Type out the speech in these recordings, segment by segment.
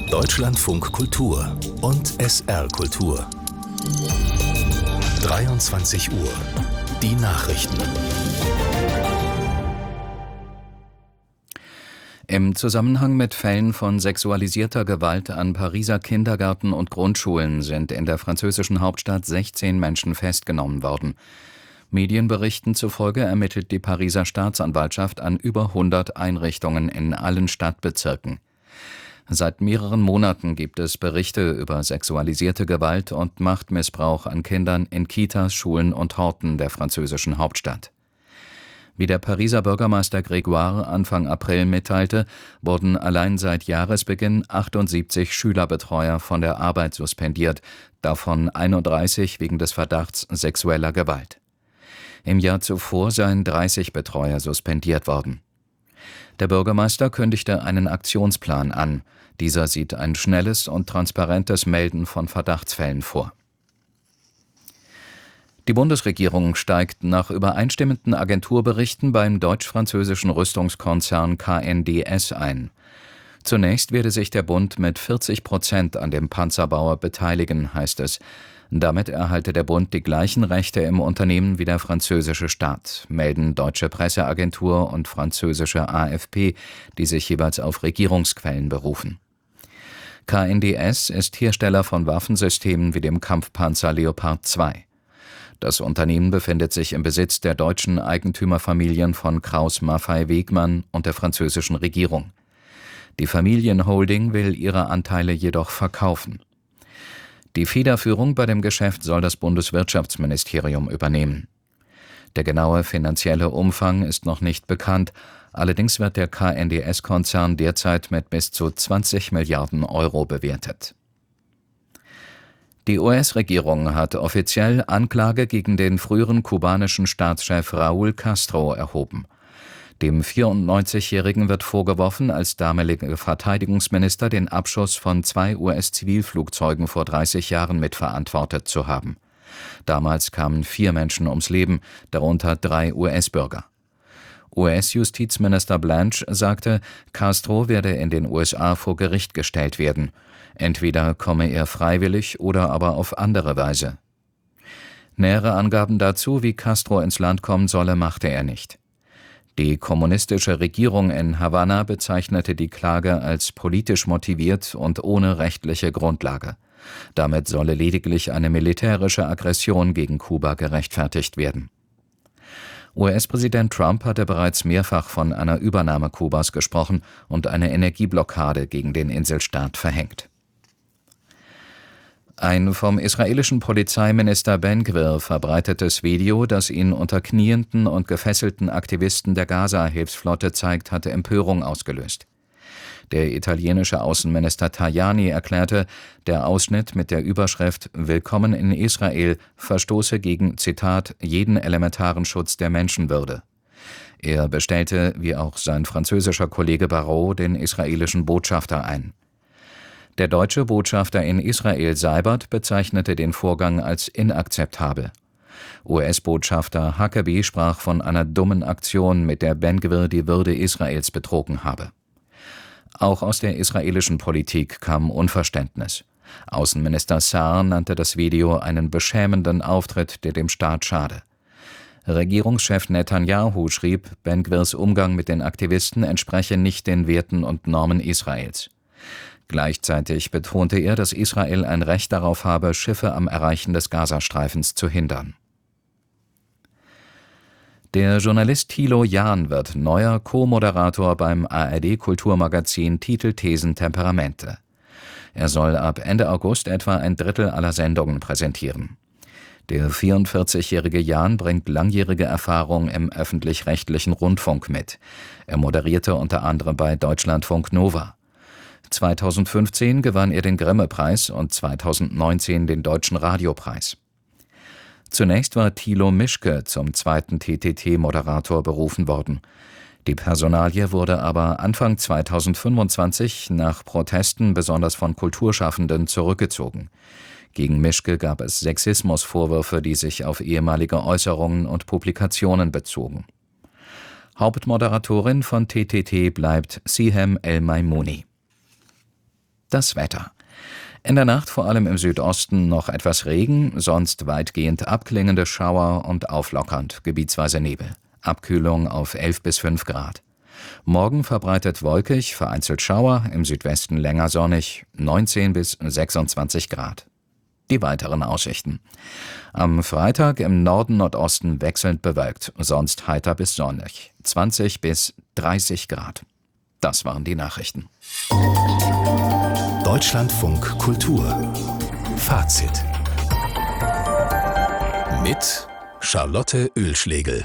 Deutschlandfunk Kultur und SR Kultur. 23 Uhr. Die Nachrichten. Im Zusammenhang mit Fällen von sexualisierter Gewalt an Pariser Kindergärten und Grundschulen sind in der französischen Hauptstadt 16 Menschen festgenommen worden. Medienberichten zufolge ermittelt die Pariser Staatsanwaltschaft an über 100 Einrichtungen in allen Stadtbezirken. Seit mehreren Monaten gibt es Berichte über sexualisierte Gewalt und Machtmissbrauch an Kindern in Kitas, Schulen und Horten der französischen Hauptstadt. Wie der Pariser Bürgermeister Grégoire Anfang April mitteilte, wurden allein seit Jahresbeginn 78 Schülerbetreuer von der Arbeit suspendiert, davon 31 wegen des Verdachts sexueller Gewalt. Im Jahr zuvor seien 30 Betreuer suspendiert worden. Der Bürgermeister kündigte einen Aktionsplan an. Dieser sieht ein schnelles und transparentes Melden von Verdachtsfällen vor. Die Bundesregierung steigt nach übereinstimmenden Agenturberichten beim deutsch-französischen Rüstungskonzern KNDS ein. Zunächst werde sich der Bund mit 40% an dem Panzerbauer beteiligen, heißt es. Damit erhalte der Bund die gleichen Rechte im Unternehmen wie der französische Staat, melden Deutsche Presseagentur und französische AFP, die sich jeweils auf Regierungsquellen berufen. KNDS ist Hersteller von Waffensystemen wie dem Kampfpanzer Leopard 2. Das Unternehmen befindet sich im Besitz der deutschen Eigentümerfamilien von Krauss-Maffei-Wegmann und der französischen Regierung. Die Familienholding will ihre Anteile jedoch verkaufen. Die Federführung bei dem Geschäft soll das Bundeswirtschaftsministerium übernehmen. Der genaue finanzielle Umfang ist noch nicht bekannt, allerdings wird der KNDS-Konzern derzeit mit bis zu 20 Milliarden Euro bewertet. Die US-Regierung hat offiziell Anklage gegen den früheren kubanischen Staatschef Raúl Castro erhoben. Dem 94-Jährigen wird vorgeworfen, als damaliger Verteidigungsminister den Abschuss von 2 US-Zivilflugzeugen vor 30 Jahren mitverantwortet zu haben. Damals kamen 4 Menschen ums Leben, darunter 3 US-Bürger. US-Justizminister Blanche sagte, Castro werde in den USA vor Gericht gestellt werden. Entweder komme er freiwillig oder aber auf andere Weise. Nähere Angaben dazu, wie Castro ins Land kommen solle, machte er nicht. Die kommunistische Regierung in Havanna bezeichnete die Klage als politisch motiviert und ohne rechtliche Grundlage. Damit solle lediglich eine militärische Aggression gegen Kuba gerechtfertigt werden. US-Präsident Trump hatte bereits mehrfach von einer Übernahme Kubas gesprochen und eine Energieblockade gegen den Inselstaat verhängt. Ein vom israelischen Polizeiminister Ben-Gvir verbreitetes Video, das ihn unter knienden und gefesselten Aktivisten der Gaza-Hilfsflotte zeigt, hatte Empörung ausgelöst. Der italienische Außenminister Tajani erklärte, der Ausschnitt mit der Überschrift »Willkommen in Israel« verstoße gegen, Zitat, »jeden elementaren Schutz der Menschenwürde«. Er bestellte, wie auch sein französischer Kollege Barrot, den israelischen Botschafter ein. Der deutsche Botschafter in Israel Seibert bezeichnete den Vorgang als inakzeptabel. US-Botschafter Huckabee sprach von einer dummen Aktion, mit der Ben-Gvir die Würde Israels betrogen habe. Auch aus der israelischen Politik kam Unverständnis. Außenminister Saar nannte das Video einen beschämenden Auftritt, der dem Staat schade. Regierungschef Netanyahu schrieb, Ben-Gvirs Umgang mit den Aktivisten entspreche nicht den Werten und Normen Israels. Gleichzeitig betonte er, dass Israel ein Recht darauf habe, Schiffe am Erreichen des Gazastreifens zu hindern. Der Journalist Thilo Jahn wird neuer Co-Moderator beim ARD-Kulturmagazin Titel, Thesen, Temperamente. Er soll ab Ende August etwa ein Drittel aller Sendungen präsentieren. Der 44-jährige Jahn bringt langjährige Erfahrung im öffentlich-rechtlichen Rundfunk mit. Er moderierte unter anderem bei Deutschlandfunk Nova. 2015 gewann er den Grimme-Preis und 2019 den Deutschen Radiopreis. Zunächst war Thilo Mischke zum zweiten TTT-Moderator berufen worden. Die Personalie wurde aber Anfang 2025 nach Protesten besonders von Kulturschaffenden zurückgezogen. Gegen Mischke gab es Sexismusvorwürfe, die sich auf ehemalige Äußerungen und Publikationen bezogen. Hauptmoderatorin von TTT bleibt Sihem El-Maimouni. Das Wetter. In der Nacht vor allem im Südosten noch etwas Regen, sonst weitgehend abklingende Schauer und auflockernd, gebietsweise Nebel. Abkühlung auf 11 bis 5 Grad. Morgen verbreitet wolkig, vereinzelt Schauer, im Südwesten länger sonnig, 19 bis 26 Grad. Die weiteren Aussichten. Am Freitag im Norden-Nordosten wechselnd bewölkt, sonst heiter bis sonnig, 20 bis 30 Grad. Das waren die Nachrichten. Deutschlandfunk Kultur. Fazit. Mit Charlotte Oehlschlegel.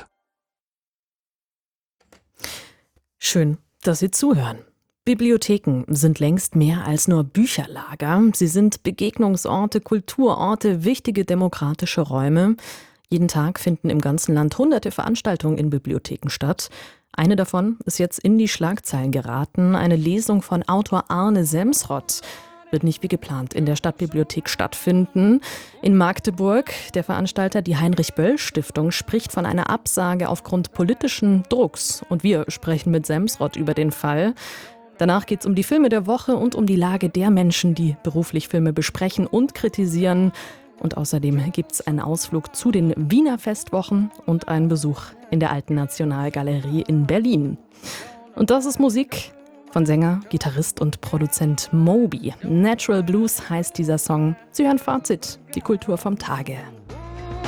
Schön, dass Sie zuhören. Bibliotheken sind längst mehr als nur Bücherlager. Sie sind Begegnungsorte, Kulturorte, wichtige demokratische Räume. Jeden Tag finden im ganzen Land hunderte Veranstaltungen in Bibliotheken statt. Eine davon ist jetzt in die Schlagzeilen geraten. Eine Lesung von Autor Arne Semsrott wird nicht wie geplant in der Stadtbibliothek stattfinden. In Magdeburg, der Veranstalter, die Heinrich-Böll-Stiftung, spricht von einer Absage aufgrund politischen Drucks. Und wir sprechen mit Semsrott über den Fall. Danach geht es um die Filme der Woche und um die Lage der Menschen, die beruflich Filme besprechen und kritisieren. Und außerdem gibt es einen Ausflug zu den Wiener Festwochen und einen Besuch in der Alten Nationalgalerie in Berlin. Und das ist Musik von Sänger, Gitarrist und Produzent Moby. Natural Blues heißt dieser Song. Sie hören Fazit, die Kultur vom Tage.